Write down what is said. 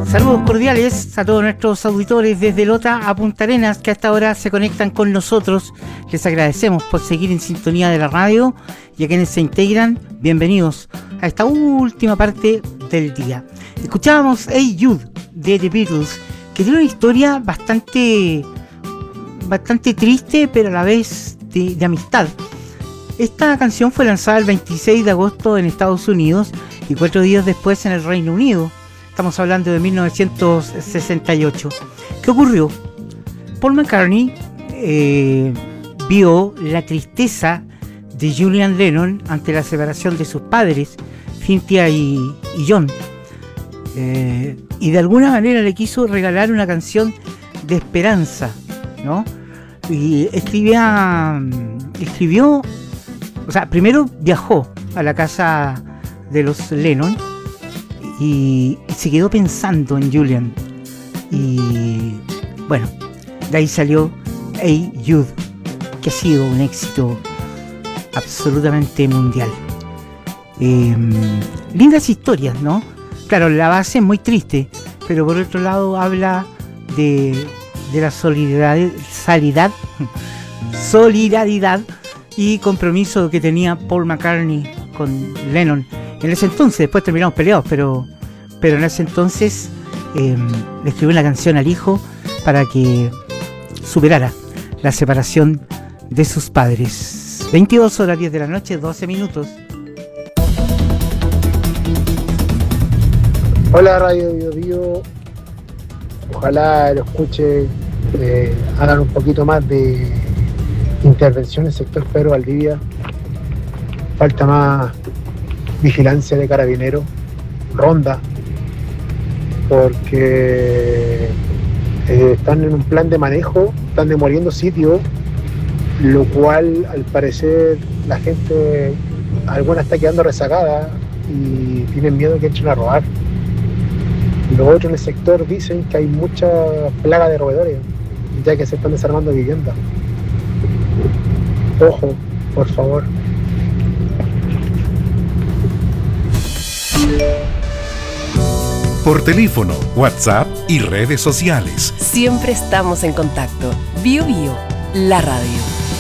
Saludos cordiales a todos nuestros auditores desde Lota a Punta Arenas que a esta hora se conectan con nosotros. Les agradecemos por seguir en sintonía de la radio y a quienes se integran, bienvenidos a esta última parte del día. Escuchábamos Hey Jude de The Beatles, que tiene una historia bastante triste, pero a la vez de amistad. Esta canción fue lanzada el 26 de agosto en Estados Unidos y 4 días después en el Reino Unido. Estamos hablando de 1968. ¿Qué ocurrió? Paul McCartney vio la tristeza de Julian Lennon ante la separación de sus padres, Cynthia y John. Y de alguna manera le quiso regalar una canción de esperanza, ¿no? Y escribió, o sea, primero viajó a la casa de los Lennon y se quedó pensando en Julian. Y bueno, de ahí salió Hey Jude, que ha sido un éxito absolutamente mundial. Lindas historias, ¿no? Claro, la base es muy triste, pero por otro lado habla de la solidaridad y compromiso que tenía Paul McCartney con Lennon. En ese entonces, después terminamos peleados, pero en ese entonces le escribió una canción al hijo para que superara la separación de sus padres. 22 horas 10 de la noche, 12 minutos. Hola Radio Bio Bio, ojalá lo escuche, hagan un poquito más de intervención en el sector Pedro Valdivia. Falta más vigilancia de carabineros, ronda, porque están en un plan de manejo, están demoliendo sitios, lo cual al parecer la gente, alguna está quedando rezagada y tienen miedo que entren a robar. Los otros en el sector dicen que hay mucha plaga de roedores, ya que se están desarmando viviendas. Ojo, por favor. Por teléfono, WhatsApp y redes sociales. Siempre estamos en contacto. Bio Bio, la radio.